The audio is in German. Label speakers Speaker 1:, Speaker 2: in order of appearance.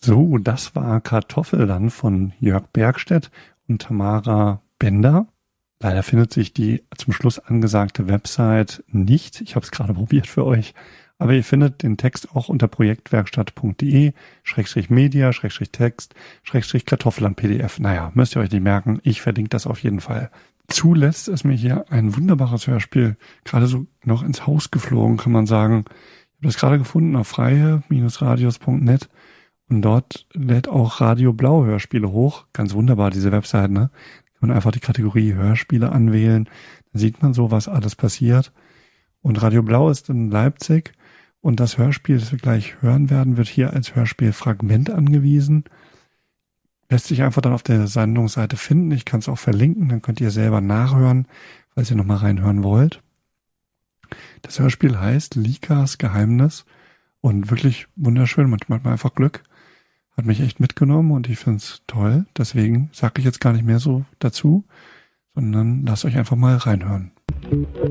Speaker 1: So, das war Kartoffel dann von Jörg Bergstedt und Tamara Bender. Leider findet sich die zum Schluss angesagte Website nicht. Ich habe es gerade probiert für euch. Aber ihr findet den Text auch unter projektwerkstatt.de/media/text/ Kartoffel an PDF. Naja, müsst ihr euch nicht merken. Ich verlinke das auf jeden Fall. Zuletzt ist mir hier ein wunderbares Hörspiel gerade so noch ins Haus geflogen, kann man sagen. Ich habe das gerade gefunden auf freie-radios.net und dort lädt auch Radio Blau Hörspiele hoch. Ganz wunderbar, diese Website, ne? Kann man einfach die Kategorie Hörspiele anwählen. Dann sieht man so, was alles passiert. Und Radio Blau ist in Leipzig und das Hörspiel, das wir gleich hören werden, wird hier als Hörspielfragment angewiesen. Lässt sich einfach dann auf der Sendungsseite finden. Ich kann es auch verlinken, dann könnt ihr selber nachhören, falls ihr nochmal reinhören wollt. Das Hörspiel heißt Likas Geheimnis und wirklich wunderschön. Manchmal hat man einfach Glück. Hat mich echt mitgenommen und ich finde es toll. Deswegen sage ich jetzt gar nicht mehr so dazu, sondern lasst euch einfach mal reinhören.